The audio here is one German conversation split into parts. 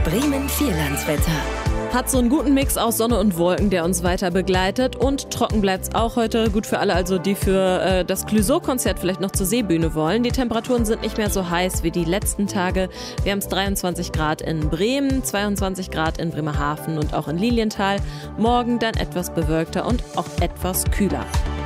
Bremen Vierlandswetter. Hat so einen guten Mix aus Sonne und Wolken, der uns weiter begleitet. Und trocken bleibt's auch heute. Gut für alle, also die für das Clouseau-Konzert vielleicht noch zur Seebühne wollen. Die Temperaturen sind nicht mehr so heiß wie die letzten Tage. Wir haben es 23 Grad in Bremen, 22 Grad in Bremerhaven und auch in Lilienthal. Morgen dann etwas bewölkter und auch etwas kühler.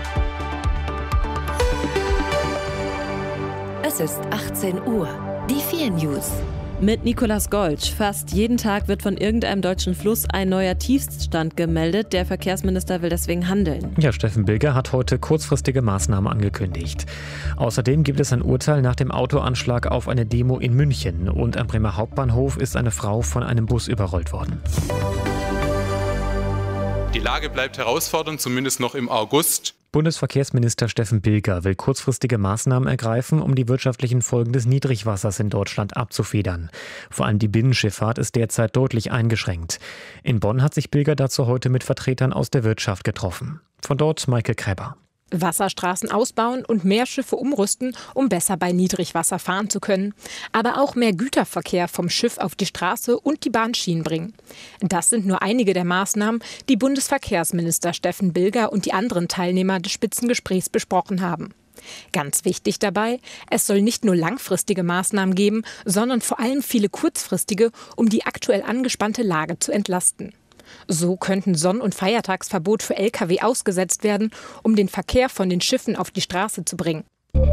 Es ist 18 Uhr. Die 4 News. Mit Nicolas Goltsch. Fast jeden Tag wird von irgendeinem deutschen Fluss ein neuer Tiefstand gemeldet. Der Verkehrsminister will deswegen handeln. Ja, Steffen Bilger hat heute kurzfristige Maßnahmen angekündigt. Außerdem gibt es ein Urteil nach dem Autoanschlag auf eine Demo in München. Und am Bremer Hauptbahnhof ist eine Frau von einem Bus überrollt worden. Die Lage bleibt herausfordernd, zumindest noch im August. Bundesverkehrsminister Steffen Bilger will kurzfristige Maßnahmen ergreifen, um die wirtschaftlichen Folgen des Niedrigwassers in Deutschland abzufedern. Vor allem die Binnenschifffahrt ist derzeit deutlich eingeschränkt. In Bonn hat sich Bilger dazu heute mit Vertretern aus der Wirtschaft getroffen. Von dort Maike Kräber. Wasserstraßen ausbauen und mehr Schiffe umrüsten, um besser bei Niedrigwasser fahren zu können. Aber auch mehr Güterverkehr vom Schiff auf die Straße und die Bahnschienen bringen. Das sind nur einige der Maßnahmen, die Bundesverkehrsminister Steffen Bilger und die anderen Teilnehmer des Spitzengesprächs besprochen haben. Ganz wichtig dabei, es soll nicht nur langfristige Maßnahmen geben, sondern vor allem viele kurzfristige, um die aktuell angespannte Lage zu entlasten. So könnten Sonn- und Feiertagsverbot für Lkw ausgesetzt werden, um den Verkehr von den Schiffen auf die Straße zu bringen.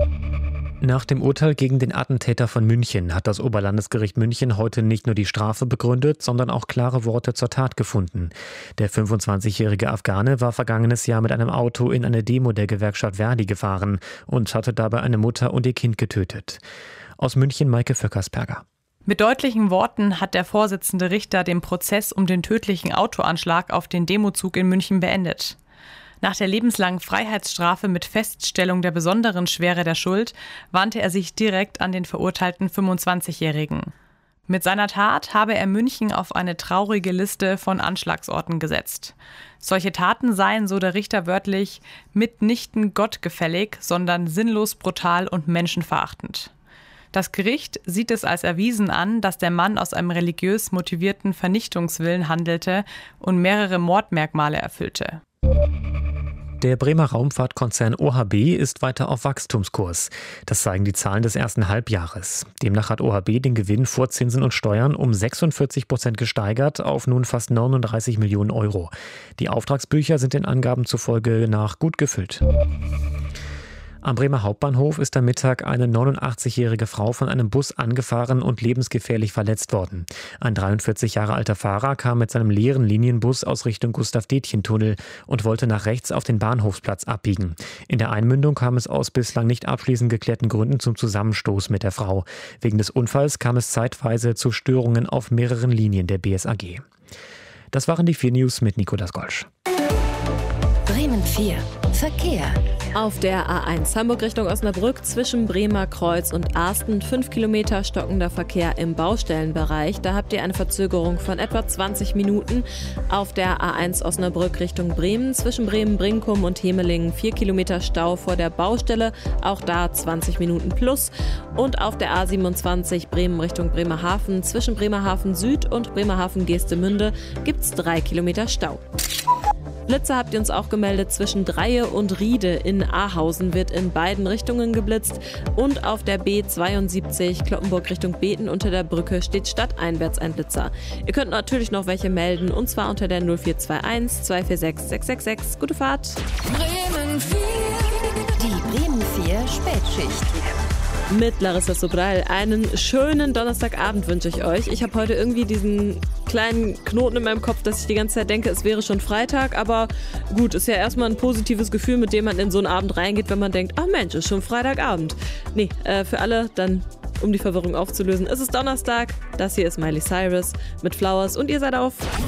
Nach dem Urteil gegen den Attentäter von München hat das Oberlandesgericht München heute nicht nur die Strafe begründet, sondern auch klare Worte zur Tat gefunden. Der 25-jährige Afghane war vergangenes Jahr mit einem Auto in eine Demo der Gewerkschaft Verdi gefahren und hatte dabei eine Mutter und ihr Kind getötet. Aus München Maike Vöckersperger. Mit deutlichen Worten hat der Vorsitzende Richter den Prozess um den tödlichen Autoanschlag auf den Demozug in München beendet. Nach der lebenslangen Freiheitsstrafe mit Feststellung der besonderen Schwere der Schuld wandte er sich direkt an den verurteilten 25-Jährigen. Mit seiner Tat habe er München auf eine traurige Liste von Anschlagsorten gesetzt. Solche Taten seien, so der Richter wörtlich, mitnichten gottgefällig, sondern sinnlos brutal und menschenverachtend. Das Gericht sieht es als erwiesen an, dass der Mann aus einem religiös motivierten Vernichtungswillen handelte und mehrere Mordmerkmale erfüllte. Der Bremer Raumfahrtkonzern OHB ist weiter auf Wachstumskurs. Das zeigen die Zahlen des ersten Halbjahres. Demnach hat OHB den Gewinn vor Zinsen und Steuern um 46% gesteigert auf nun fast 39 Millionen Euro. Die Auftragsbücher sind den Angaben zufolge nach gut gefüllt. Am Bremer Hauptbahnhof ist am Mittag eine 89-jährige Frau von einem Bus angefahren und lebensgefährlich verletzt worden. Ein 43 Jahre alter Fahrer kam mit seinem leeren Linienbus aus Richtung Gustav-Detjen-Tunnel und wollte nach rechts auf den Bahnhofsplatz abbiegen. In der Einmündung kam es aus bislang nicht abschließend geklärten Gründen zum Zusammenstoß mit der Frau. Wegen des Unfalls kam es zeitweise zu Störungen auf mehreren Linien der BSAG. Das waren die 4 News mit Nicolas Goltsch. Bremen 4. Verkehr. Auf der A1 Hamburg Richtung Osnabrück zwischen Bremer Kreuz und Arsten 5 Kilometer stockender Verkehr im Baustellenbereich. Da habt ihr eine Verzögerung von etwa 20 Minuten. Auf der A1 Osnabrück Richtung Bremen zwischen Bremen-Brinkum und Hemelingen 4 Kilometer Stau vor der Baustelle. Auch da 20 Minuten plus. Und auf der A27 Bremen Richtung Bremerhaven zwischen Bremerhaven Süd und Bremerhaven Geestemünde gibt's 3 Kilometer Stau. Blitze habt ihr uns auch gemeldet. Zwischen Dreie und Riede in Ahausen wird in beiden Richtungen geblitzt. Und auf der B72 Cloppenburg Richtung Beten unter der Brücke steht stadteinwärts ein Blitzer. Ihr könnt natürlich noch welche melden, und zwar unter der 0421 246 666. Gute Fahrt! Bremen 4. Die Bremen 4 Spätschicht. Mit Larissa Sobral. Einen schönen Donnerstagabend wünsche ich euch. Ich habe heute irgendwie diesen kleinen Knoten in meinem Kopf, dass ich die ganze Zeit denke, es wäre schon Freitag. Aber gut, ist ja erstmal ein positives Gefühl, mit dem man in so einen Abend reingeht, wenn man denkt, ach Mensch, ist schon Freitagabend. Nee, für alle dann, um die Verwirrung aufzulösen, ist es Donnerstag. Das hier ist Miley Cyrus mit Flowers und ihr seid auf